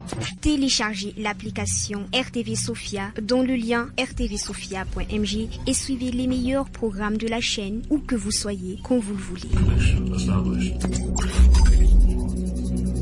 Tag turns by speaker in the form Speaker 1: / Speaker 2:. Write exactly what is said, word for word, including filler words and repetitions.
Speaker 1: Téléchargez l'application R T V Sophia dans le lien r t v sophia point m j et suivez les meilleurs programmes de la chaîne où que vous soyez, quand vous le voulez.